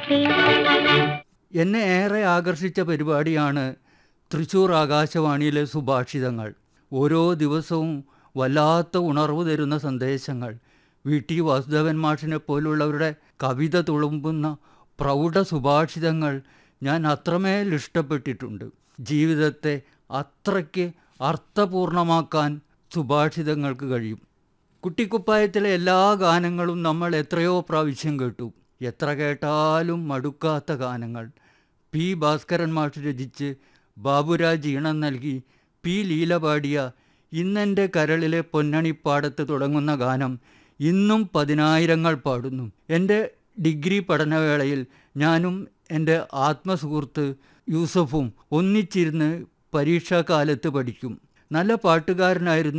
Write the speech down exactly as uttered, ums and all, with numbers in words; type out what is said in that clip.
എന്നെ ഏറെ ആകർഷിച്ച പരിപാടിയാണ് തൃശ്ശൂർ ആകാശവാണിയിലെ സുഭാഷിതങ്ങൾ. ഓരോ ദിവസവും വല്ലാത്ത ഉണർവ് തരുന്ന സന്ദേശങ്ങൾ. വി ടി വാസുദേവൻ മാഷിനെ പോലുള്ളവരുടെ കവിത തുളുമ്പുന്ന പ്രൗഢ സുഭാഷിതങ്ങൾ ഞാൻ അത്രമേൽ ഇഷ്ടപ്പെട്ടിട്ടുണ്ട്. ജീവിതത്തെ അത്രയ്ക്ക് അർത്ഥപൂർണമാക്കാൻ സുഭാഷിതങ്ങൾക്ക് കഴിയും. കുട്ടിക്കുപ്പായത്തിലെ എല്ലാ ഗാനങ്ങളും നമ്മൾ എത്രയോ പ്രാവശ്യം കേട്ടു. എത്ര കേട്ടാലും മടുക്കാത്ത ഗാനങ്ങൾ. പി ഭാസ്കരൻ മാഷ് രചിച്ച് ബാബുരാജ് ഈണം നൽകി പി ലീല പാടിയ ഇന്നെൻ്റെ കരളിലെ പൊന്നണിപ്പാടത്ത് തുടങ്ങുന്ന ഗാനം ഇന്നും പതിനായിരങ്ങൾ പാടുന്നു. എൻ്റെ ഡിഗ്രി പഠനവേളയിൽ ഞാനും എൻ്റെ ആത്മസുഹൃത്ത് യൂസഫും ഒന്നിച്ചിരുന്ന് പരീക്ഷാകാലത്ത് പഠിക്കും. നല്ല പാട്ടുകാരനായിരുന്നു